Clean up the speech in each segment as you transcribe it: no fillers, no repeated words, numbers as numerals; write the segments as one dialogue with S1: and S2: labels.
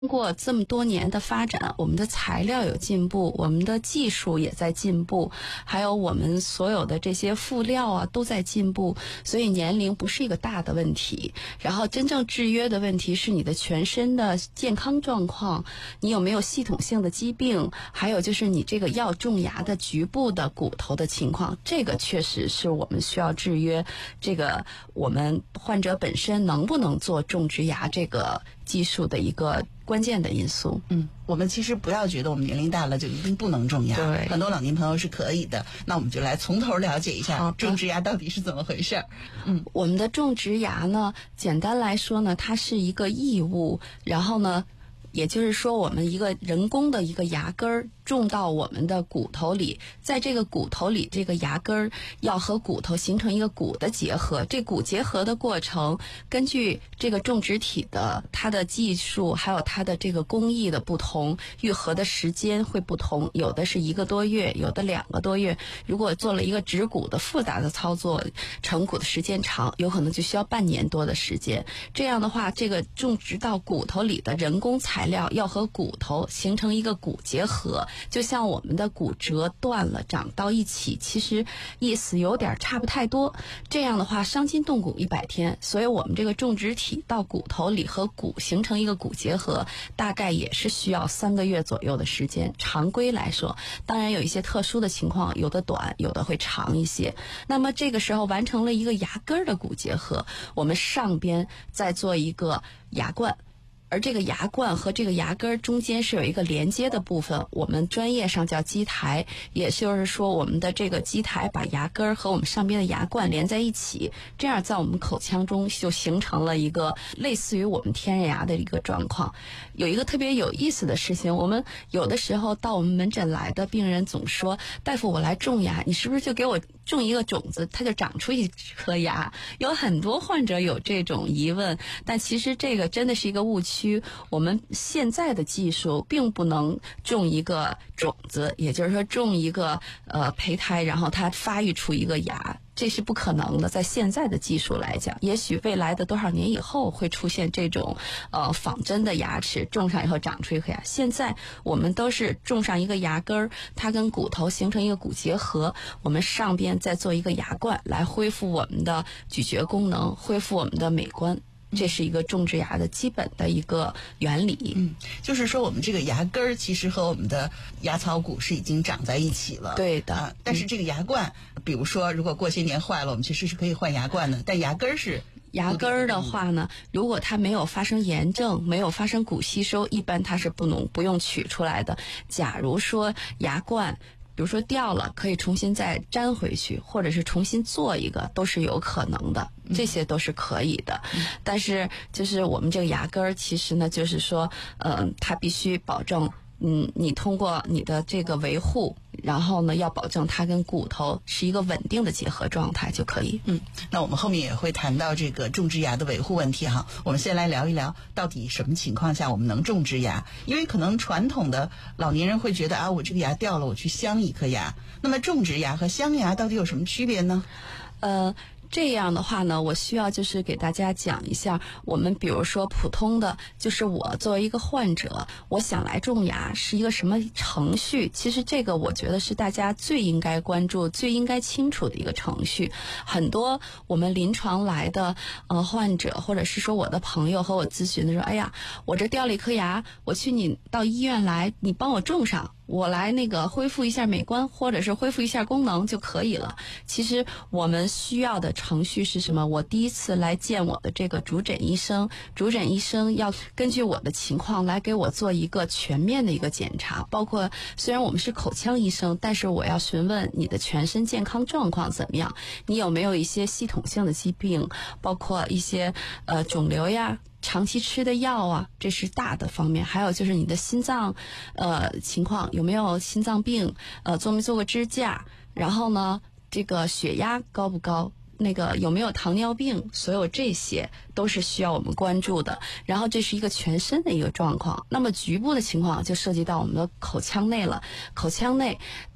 S1: 经过这么多年的发展，我们的材料有进步，我们的技术也在进步，还有我们所有的这些辅料啊都在进步，所以年龄不是一个大的问题。然后真正制约的问题是你的全身的健康状况，你有没有系统性的疾病，还有就是你这个要种牙的局部的骨头的情况，这个确实是我们需要制约这个我们患者本身能不能做种植牙这个技术的一个关键的因素。
S2: 我们其实不要觉得我们年龄大了就一定不能种牙，
S1: 对，
S2: 很多老年朋友是可以的。那我们就来从头了解一下种植牙到底是怎么回事。
S1: 我们的种植牙呢，简单来说呢，它是一个异物，然后呢，也就是说我们一个人工的一个牙根儿种到我们的骨头里，在这个骨头里，这个牙根儿要和骨头形成一个骨的结合。这骨结合的过程，根据这个种植体的它的技术，还有它的这个工艺的不同，愈合的时间会不同，有的是1个多月，有的2个多月。如果做了一个植骨的复杂的操作，成骨的时间长，有可能就需要半年多的时间。这样的话，这个种植到骨头里的人工材料要和骨头形成一个骨结合，就像我们的骨折断了长到一起，其实意思有点差不太多。这样的话伤筋动骨100天，所以我们这个种植体到骨头里和骨形成一个骨结合，大概也是需要3个月左右的时间。常规来说，当然有一些特殊的情况，有的短，有的会长一些。那么这个时候完成了一个牙根的骨结合，我们上边再做一个牙冠，而这个牙冠和这个牙根中间是有一个连接的部分，我们专业上叫基台，也就是说我们的这个基台把牙根和我们上边的牙冠连在一起，这样在我们口腔中就形成了一个类似于我们天然牙的一个状况。有一个特别有意思的事情，我们有的时候到我们门诊来的病人总说，大夫我来种牙，你是不是就给我种一个种子，它就长出一颗牙？有很多患者有这种疑问，但其实这个真的是一个误区。我们现在的技术并不能种一个种子，也就是说种一个胚胎，然后它发育出一个牙，这是不可能的。在现在的技术来讲，也许未来的多少年以后会出现这种仿真的牙齿，种上以后长出一颗牙。现在我们都是种上一个牙根儿，它跟骨头形成一个骨结合，我们上边再做一个牙冠，来恢复我们的咀嚼功能，恢复我们的美观。这是一个种植牙的基本的一个原理。
S2: 就是说我们这个牙根儿其实和我们的牙槽骨是已经长在一起了。
S1: 对的。
S2: 但是这个牙冠，比如说如果过些年坏了，我们其实是可以换牙冠的，但牙根儿是
S1: 牙根儿的话呢，如果它没有发生炎症，没有发生骨吸收，一般它是不用取出来的。假如说牙冠比如说掉了，可以重新再粘回去，或者是重新做一个，都是有可能的，这些都是可以的。但是就是我们这个牙根儿，其实呢，就是说它必须保证你通过你的这个维护，然后呢要保证它跟骨头是一个稳定的结合状态就可以。
S2: 那我们后面也会谈到这个种植牙的维护问题哈。我们先来聊一聊到底什么情况下我们能种植牙，因为可能传统的老年人会觉得我这个牙掉了，我去镶一颗牙。那么种植牙和镶牙到底有什么区别呢？
S1: 这样的话呢，我需要就是给大家讲一下，我们比如说普通的，就是我作为一个患者，我想来种牙是一个什么程序？其实这个我觉得是大家最应该关注、最应该清楚的一个程序。很多我们临床来的患者，或者是说我的朋友和我咨询的说，哎呀，我这掉了一颗牙，我去你到医院来，你帮我种上。我来恢复一下美观，或者是恢复一下功能就可以了。其实我们需要的程序是什么？我第一次来见我的这个主诊医生，主诊医生要根据我的情况来给我做一个全面的一个检查，包括虽然我们是口腔医生，但是我要询问你的全身健康状况怎么样，你有没有一些系统性的疾病，包括一些肿瘤呀，长期吃的药啊，这是大的方面。还有就是你的心脏情况，有没有心脏病，做没做过支架，然后呢这个血压高不高，那个有没有糖尿病，所有这些都是需要我们关注的。然后这是一个全身的一个状况。那么局部的情况就涉及到我们的口腔内了。口腔内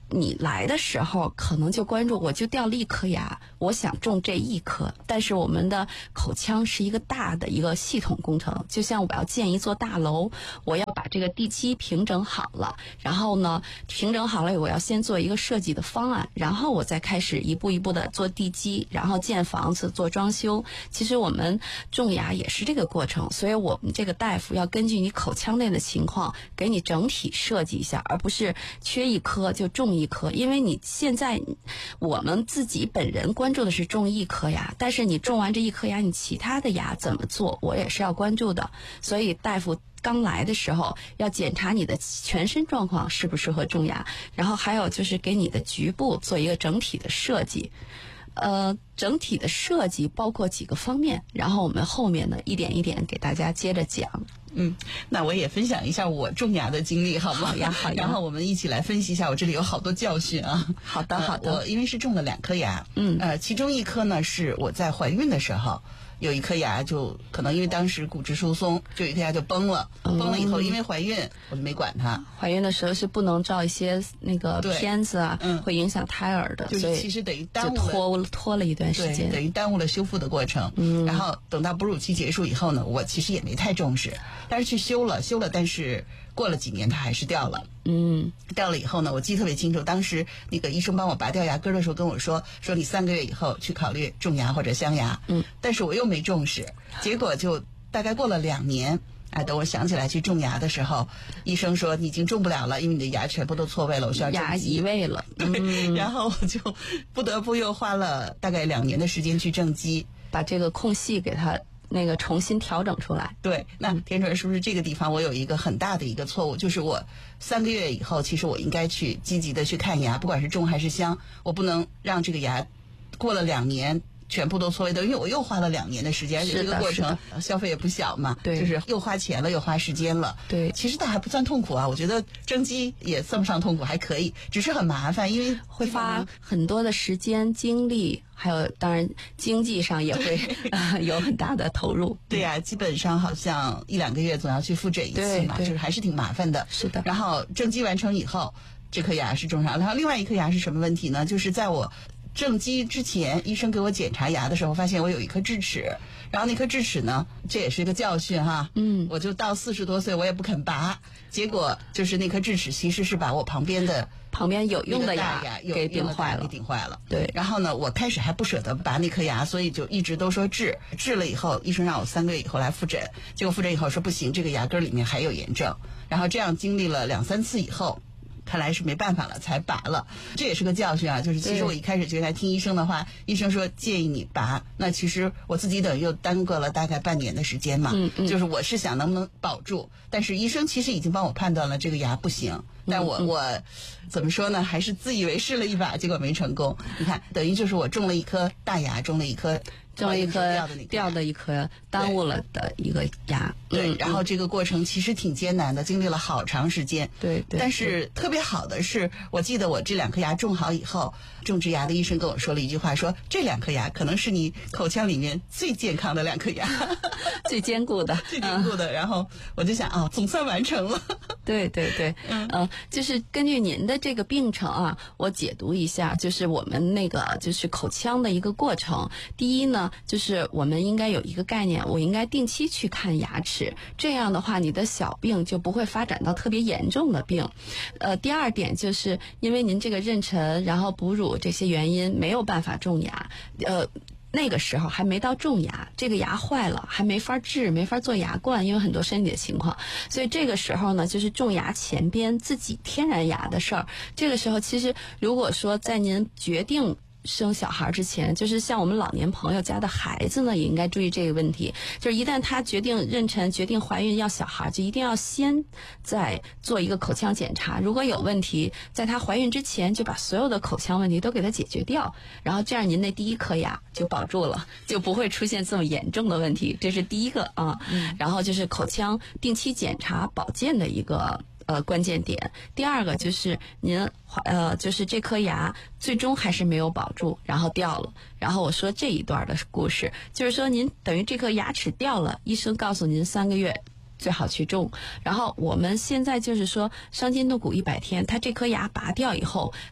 S1: 你来的时候可能就关注我就掉了一颗牙，我想种这一颗，但是我们的口腔是一个大的一个系统工程，就像我要建一座大楼，我要把这个地基平整好了，然后呢平整好了我要先做一个设计的方案，然后我再开始一步一步的做地基，然后建房子做装修。其实我们种牙也是这个过程，所以我们这个大夫要根据你口腔内的情况给你整体设计一下，而不是缺一颗就种一颗。因为你现在我们自己本人关注的是种一颗牙，但是你种完这一颗牙，你其他的牙怎么做，我也是要关注的。所以大夫刚来的时候要检查你的全身状况适不适合种牙，然后还有就是给你的局部做一个整体的设计。整体的设计包括几个方面，然后我们后面呢一点一点给大家接着讲。
S2: 那我也分享一下我种牙的经历，好吗？
S1: 好呀，好呀。
S2: 然后我们一起来分析一下，我这里有好多教训啊。
S1: 好的，好的。
S2: 我因为是种了2颗牙，其中一颗呢是我在怀孕的时候。有一颗牙就可能因为当时骨质疏松，就有一颗牙就崩了。崩了以后，因为怀孕，我就没管它。
S1: 怀孕的时候是不能照一些那个片子啊，会影响胎儿的，
S2: 就是其实等于耽误
S1: 了，拖了一段时间，
S2: 等于耽误了修复的过程。然后等到哺乳期结束以后呢，我其实也没太重视，但是去修了，但是过了几年它还是掉了。掉了以后呢，我记得特别清楚，当时那个医生帮我拔掉牙根的时候跟我说你3个月以后去考虑种牙或者镶牙。但是我又没重视，结果就大概过了2年，等我想起来去种牙的时候，医生说你已经种不了了，因为你的牙全部都错位了，我需要
S1: 牙移位了。
S2: 对，然后我就不得不又花了大概2年的时间去正畸，
S1: 把这个空隙给它那个重新调整出来。
S2: 对，那田主任是不是这个地方我有一个很大的一个错误，就是我3个月以后，其实我应该去积极的去看牙，不管是种还是镶，我不能让这个牙过了2年全部都错位的，因为我又花了2年的时间，而且这个过程消费也不小嘛，
S1: 对，
S2: 就是又花钱了又花时间了。
S1: 对，
S2: 其实倒还不算痛苦啊，我觉得正畸也算不上痛苦，还可以，只是很麻烦，因为
S1: 会花很多的时间精力，还有当然经济上也会有很大的投入。
S2: 对呀，基本上好像1-2个月总要去复诊一次嘛，就是还是挺麻烦的。
S1: 是的。
S2: 然后正畸完成以后，这颗牙是种上，然后另外一颗牙是什么问题呢？就是在我正畸之前，医生给我检查牙的时候，发现我有一颗智齿，然后那颗智齿呢，这也是一个教训哈。我就到40多岁，我也不肯拔，结果就是那颗智齿其实是把我旁边
S1: 有用的牙给顶坏了。对。
S2: 然后呢，我开始还不舍得拔那颗牙，所以就一直都说治了以后，医生让我3个月以后来复诊，结果复诊以后说不行，这个牙根里面还有炎症，然后这样经历了2-3次以后。看来是没办法了，才拔了，这也是个教训啊。就是其实我一开始觉得听医生的话，医生说建议你拔，那其实我自己等于又耽搁了大概半年的时间嘛。就是我是想能不能保住，但是医生其实已经帮我判断了这个牙不行，但我怎么说呢，还是自以为试了一把，结果没成功。你看，等于就是我种了一颗大牙，种了一颗
S1: 掉的一颗耽误了的一个牙。
S2: 对，然后这个过程其实挺艰难的，经历了好长时间。
S1: 对。
S2: 但是特别好的是，我记得我这2颗牙种好以后，种植牙的医生跟我说了一句话，说这2颗牙可能是你口腔里面最健康的2颗牙，
S1: 最坚固的。
S2: 然后我就想总算完成了。
S1: 对。就是根据您的这个病程啊，我解读一下，就是我们那个就是口腔的一个过程。第一呢，就是我们应该有一个概念，我应该定期去看牙齿，这样的话你的小病就不会发展到特别严重的病。第二点就是因为您这个妊娠然后哺乳这些原因没有办法种牙，那个时候还没到种牙，这个牙坏了还没法治，没法做牙冠，因为很多身体的情况，所以这个时候呢，就是种牙前边自己天然牙的事儿。这个时候其实如果说在您决定生小孩之前，就是像我们老年朋友家的孩子呢，也应该注意这个问题，就是一旦他决定妊娠、决定怀孕要小孩，就一定要先再做一个口腔检查，如果有问题，在他怀孕之前就把所有的口腔问题都给他解决掉，然后这样您那第1颗牙就保住了，就不会出现这么严重的问题，这是第一个啊。然后就是口腔定期检查保健的一个关键点。第二个就是您就是这颗牙最终还是没有保住，然后掉了。然后我说这一段的故事，就是说您等于这颗牙齿掉了，医生告诉您3个月最好去种。然后我们现在就是说伤筋动骨100天，它这颗牙拔掉以后，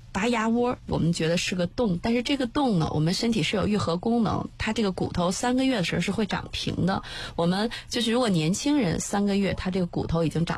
S1: 拔牙窝我们觉得是个洞，但是这个洞呢，我们身体是有愈合功能，它这个骨头3个月的时候是会长平的。我们就是如果年轻人3个月，它这个骨头已经长